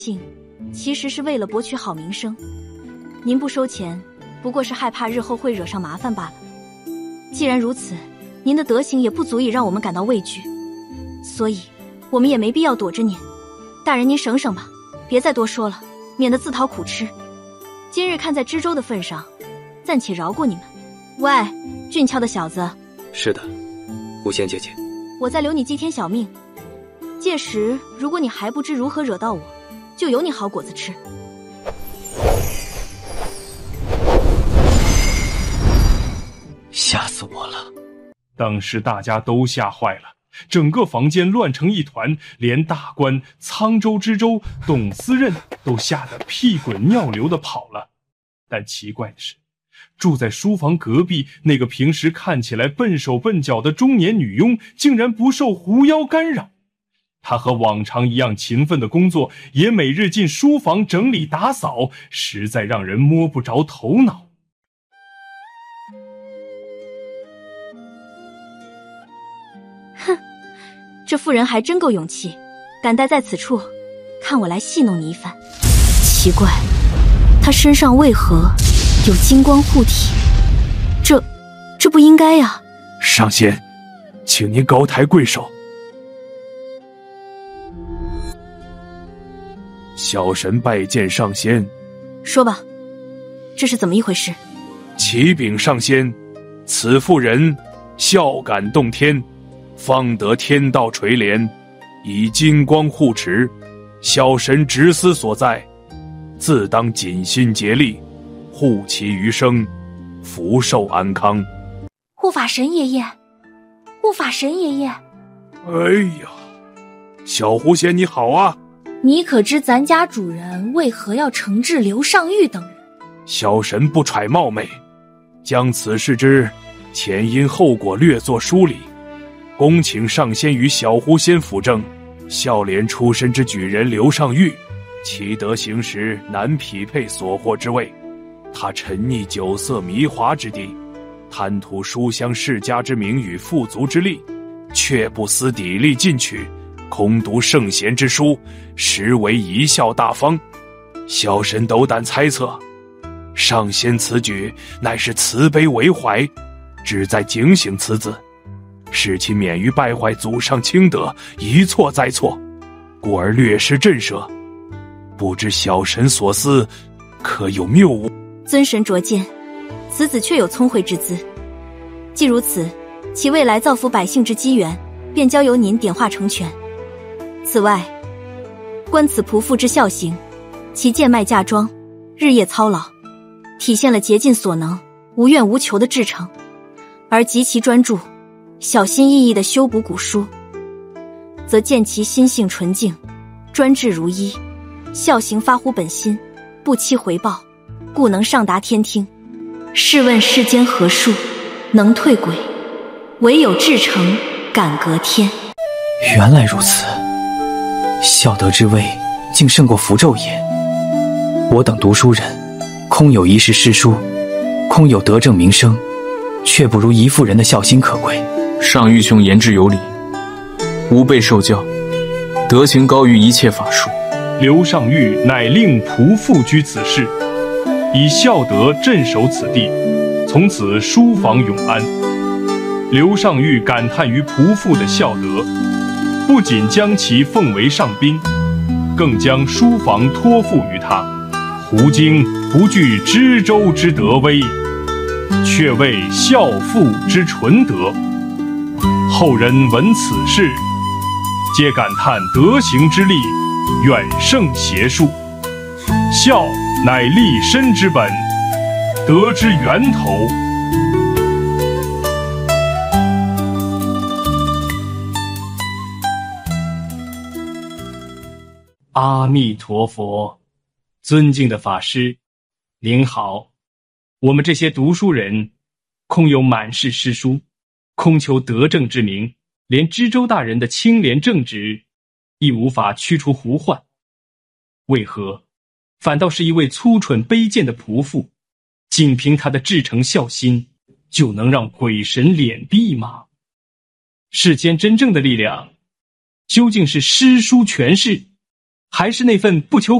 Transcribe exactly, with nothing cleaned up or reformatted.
信其实是为了博取好名声，您不收钱，不过是害怕日后会惹上麻烦罢了。既然如此，您的德行也不足以让我们感到畏惧，所以我们也没必要躲着您。大人您省省吧，别再多说了，免得自讨苦吃。今日看在知州的份上，暂且饶过你们。喂，俊俏的小子。 是的，狐仙姐姐。 我再留你几天小命，届时如果你还不知如何惹到我，就有你好果子吃。 吓死我了！ 当时大家都吓坏了，整个房间乱成一团，连大官、沧州知州、董司任都吓得屁滚尿流地跑了。但奇怪的是，住在书房隔壁那个平时看起来笨手笨脚的中年女佣，竟然不受狐妖干扰。她和往常一样勤奋的工作，也每日进书房整理打扫，实在让人摸不着头脑。 哼，这妇人还真够勇气，敢待在此处，看我来戏弄你一番。奇怪，她身上为何有金光护体？这这不应该呀！ 上仙，请您高抬贵手。小神拜见上仙。 说吧，这是怎么一回事？ 启禀上仙，此妇人孝感动天，方得天道垂怜，以金光护持，小神直思所在，自当尽心竭力，护其余生，福寿安康。 护法神爷爷，护法神爷爷。 哎呀，小狐仙你好啊！ 你可知咱家主人为何要惩治刘尚玉等人？ 小神不揣冒昧，将此事之前因后果略作梳理，恭请上仙与小狐仙辅正。孝廉出身之举人刘尚玉，其德行时难匹配所获之位。他沉溺酒色迷华之地，贪图书香世家之名与富足之利，却不思砥砺进取，空读圣贤之书，实为贻笑大方。小神斗胆猜测，上仙此举乃是慈悲为怀，旨在警醒此子，使其免于败坏祖上清德，一错再错，故而略施震慑。不知小神所思可有谬误？ 尊神拙见，此子确有聪慧之资。既如此，其未来造福百姓之机缘，便交由您点化成全。此外，观此仆妇之孝行，其贱卖嫁妆，日夜操劳，体现了竭尽所能、无怨无求的至诚，而极其专注、小心翼翼地修补古书，则见其心性纯净，专志如一，孝行发乎本心，不期回报，故能上达天听。试问世间何术能退鬼？唯有至诚敢隔天。 原来如此，孝德之位竟胜过符咒也。我等读书人，空有一世诗书，空有德政名声，却不如一妇人的孝心可贵。 上玉兄言之有理，吾辈受教，德行高于一切法术。 刘尚玉乃令仆妇居此室，以孝德镇守此地，从此书房永安。刘尚玉感叹于仆妇的孝德，不仅将其奉为上宾，更将书房托付于他。胡经不惧知州之德威，却为孝妇之纯德。后人闻此事，皆感叹德行之力远胜邪术。孝乃立身之本，德之源头。阿弥陀佛，尊敬的法师，您好。我们这些读书人，空有满是诗书，空求德政之名，连知州大人的清廉正直亦无法驱除胡患，为何反倒是一位粗蠢卑贱的仆妇，仅凭他的至诚孝心，就能让鬼神敛避吗？世间真正的力量，究竟是诗书权势， 还是那份不求